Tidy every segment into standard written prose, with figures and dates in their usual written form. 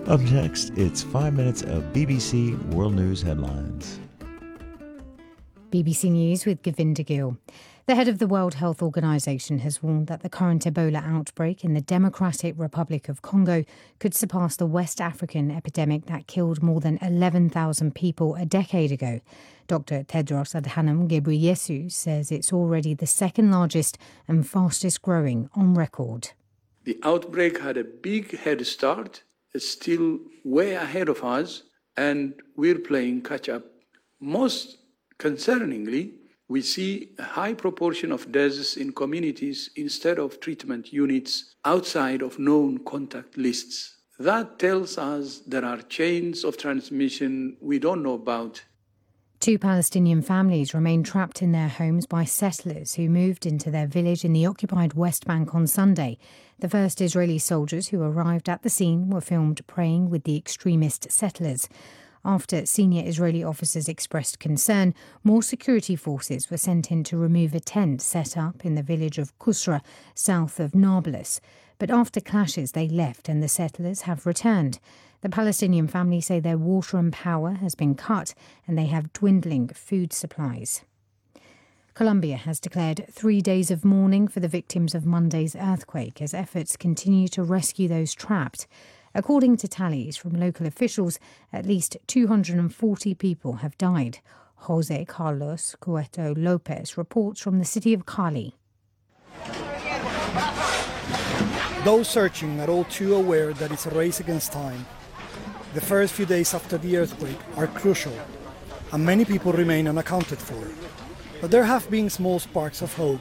Up next, it's 5 minutes of BBC World News headlines. BBC News with Govinda Gill. The head of the World Health Organization has warned that the current Ebola outbreak in the Democratic Republic of Congo could surpass the West African epidemic that killed more than 11,000 people a decade ago. Dr. Tedros Adhanom Ghebreyesus says it's already the second largest and fastest growing on record. The outbreak had a big head start. It's still way ahead of us, and we're playing catch up. Most concerningly, we see a high proportion of deaths in communities instead of treatment units outside of known contact lists. That tells us there are chains of transmission we don't know about. 2 Palestinian families remain trapped in their homes by settlers who moved into their village in the occupied West Bank on Sunday. The first Israeli soldiers who arrived at the scene were filmed praying with the extremist settlers. After senior Israeli officers expressed concern, more security forces were sent in to remove a tent set up in the village of Kusra, south of Nablus. But after clashes, they left and the settlers have returned. The Palestinian families say their water and power has been cut and they have dwindling food supplies. Colombia has declared 3 days of mourning for the victims of Monday's earthquake as efforts continue to rescue those trapped. According to tallies from local officials, at least 240 people have died. Jose Carlos Cueto Lopez reports from the city of Cali. Those searching are all too aware that it's a race against time. The first few days after the earthquake are crucial, and many people remain unaccounted for. But there have been small sparks of hope.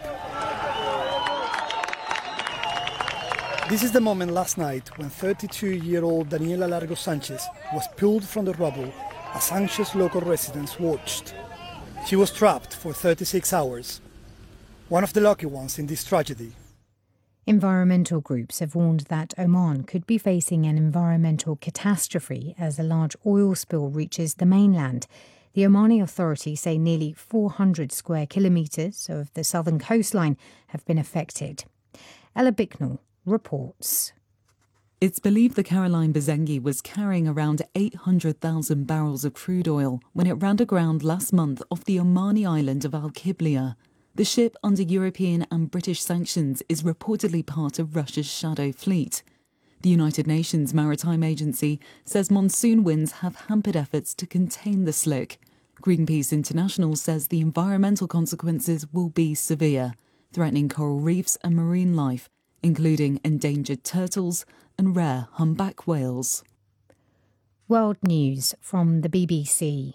This is the moment last night when 32-year-old Daniela Largo Sanchez was pulled from the rubble as anxious local residents watched. She was trapped for 36 hours, one of the lucky ones in this tragedy. Environmental groups have warned that Oman could be facing an environmental catastrophe as a large oil spill reaches the mainland. The Omani authorities say nearly 400 square kilometres of the southern coastline have been affected. Ella Bicknell reports. It's believed the Caroline Bazengi was carrying around 800,000 barrels of crude oil when it ran aground last month off the Omani island of Al-Qiblia. The ship, under European and British sanctions, is reportedly part of Russia's shadow fleet. The United Nations Maritime Agency says monsoon winds have hampered efforts to contain the slick. Greenpeace International says the environmental consequences will be severe, threatening coral reefs and marine life, including endangered turtles and rare humpback whales. World News from the BBC.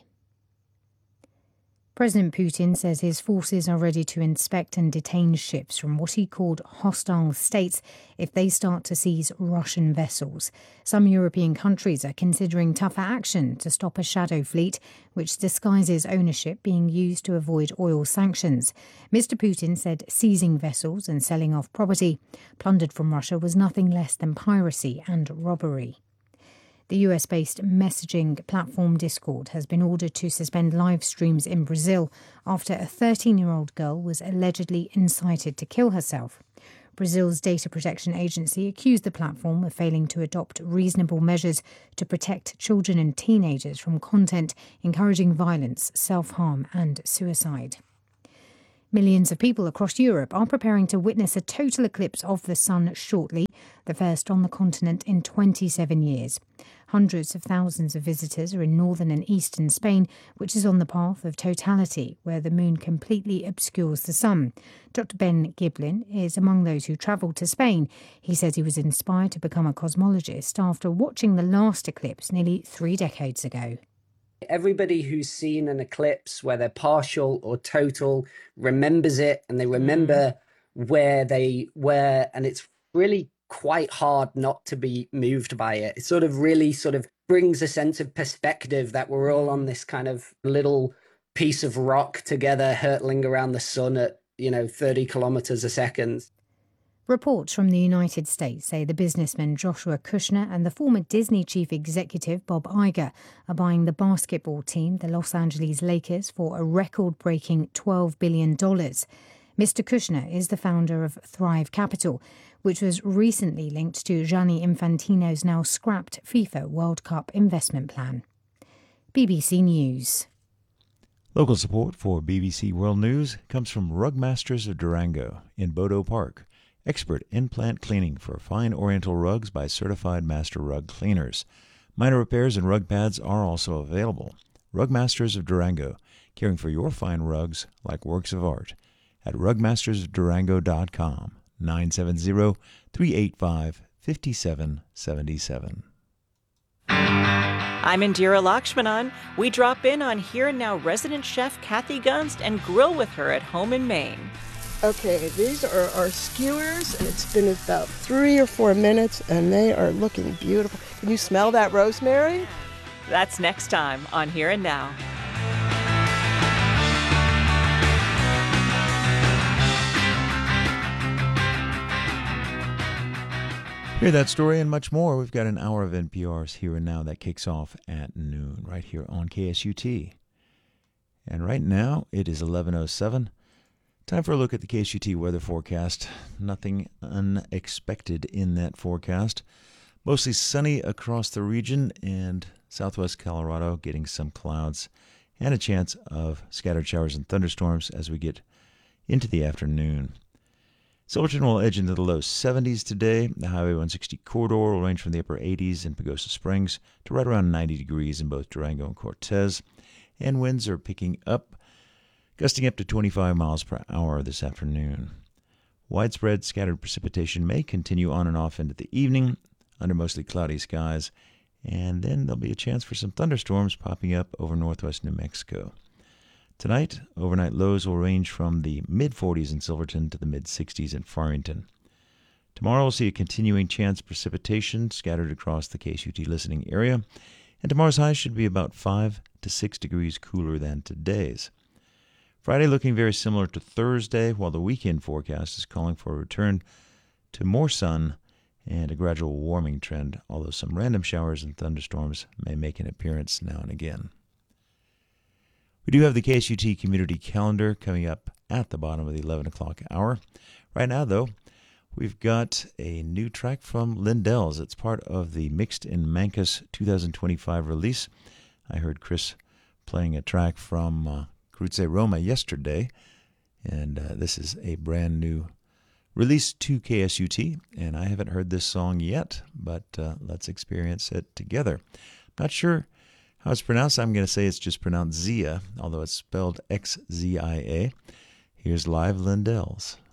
President Putin says his forces are ready to inspect and detain ships from what he called hostile states if they start to seize Russian vessels. Some European countries are considering tougher action to stop a shadow fleet, which disguises ownership being used to avoid oil sanctions. Mr. Putin said seizing vessels and selling off property plundered from Russia was nothing less than piracy and robbery. The US-based messaging platform Discord has been ordered to suspend live streams in Brazil after a 13-year-old girl was allegedly incited to kill herself. Brazil's data protection agency accused the platform of failing to adopt reasonable measures to protect children and teenagers from content encouraging violence, self-harm and suicide. Millions of people across Europe are preparing to witness a total eclipse of the sun shortly, the first on the continent in 27 years. Hundreds of thousands of visitors are in northern and eastern Spain, which is on the path of totality, where the moon completely obscures the sun. Dr. Ben Giblin is among those who travelled to Spain. He says he was inspired to become a cosmologist after watching the last eclipse nearly 3 decades ago. Everybody who's seen an eclipse, whether partial or total, remembers it, and they remember where they were, and it's really quite hard not to be moved by it. It really brings a sense of perspective that we're all on this kind of little piece of rock together, hurtling around the sun at 30 kilometers a second. Reports from the United States say the businessman Joshua Kushner and the former Disney chief executive Bob Iger are buying the basketball team, the Los Angeles Lakers, for a record-breaking $12 billion. Mr. Kushner is the founder of Thrive Capital, which was recently linked to Gianni Infantino's now scrapped FIFA World Cup investment plan. BBC News. Local support for BBC World News comes from Rugmasters of Durango in Bodo Park, expert in-plant cleaning for fine oriental rugs by certified master rug cleaners. Minor repairs and rug pads are also available. Rugmasters of Durango, caring for your fine rugs like works of art. At rugmastersofdurango.com, 970-385-5777. I'm Indira Lakshmanan. We drop in on Here and Now resident chef Kathy Gunst and grill with her at home in Maine. Okay, these are our skewers, and it's been about 3 or 4 minutes, and they are looking beautiful. Can you smell that rosemary? That's next time on Here and Now. Hear that story and much more. We've got an hour of NPR's Here and Now that kicks off at noon right here on KSUT. And right now it is 11:07. Time for a look at the KSUT weather forecast. Nothing unexpected in that forecast. Mostly sunny across the region and southwest Colorado, getting some clouds and a chance of scattered showers and thunderstorms as we get into the afternoon. Silverton will edge into the low 70s today. The Highway 160 corridor will range from the upper 80s in Pagosa Springs to right around 90 degrees in both Durango and Cortez. And winds are picking up, gusting up to 25 miles per hour this afternoon. Widespread scattered precipitation may continue on and off into the evening under mostly cloudy skies, and then there'll be a chance for some thunderstorms popping up over northwest New Mexico. Tonight, overnight lows will range from the mid-40s in Silverton to the mid-60s in Farmington. Tomorrow we'll see a continuing chance of precipitation scattered across the KSUT listening area, and tomorrow's high should be about 5 to 6 degrees cooler than today's. Friday looking very similar to Thursday, while the weekend forecast is calling for a return to more sun and a gradual warming trend, although some random showers and thunderstorms may make an appearance now and again. We do have the KSUT community calendar coming up at the bottom of the 11 o'clock hour. Right now, though, we've got a new track from Lindell's. It's part of the Mixed in Mancus 2025 release. I heard Chris playing a track from Cruce Roma yesterday, and this is a brand new release to KSUT, and I haven't heard this song yet, but let's experience it together. Not sure how it's pronounced. I'm going to say it's just pronounced Zia, although it's spelled Xzia. Here's live Lindell's.